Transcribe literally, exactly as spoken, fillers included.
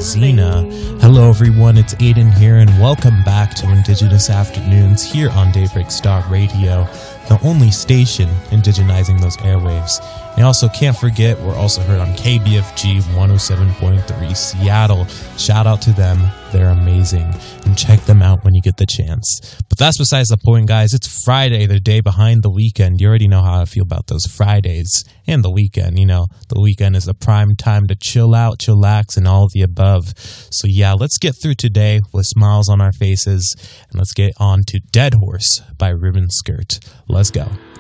Zena. Hello everyone, it's Aiden here and welcome back to Indigenous Afternoons here on Daybreak Star Radio, the only station indigenizing those airwaves. And also can't forget, we're also heard on K B F G one oh seven point three Seattle. Shout out to them, they're amazing. And check them out when you get the chance. But that's besides the point, guys. It's Friday, the day behind the weekend. You already know how I feel about those Fridays and the weekend. You know, the weekend is the prime time to chill out, chillax, and all of the above. So yeah, let's get through today with smiles on our faces. And let's get on to Dead Horse by Ribbon Skirt. Let's go.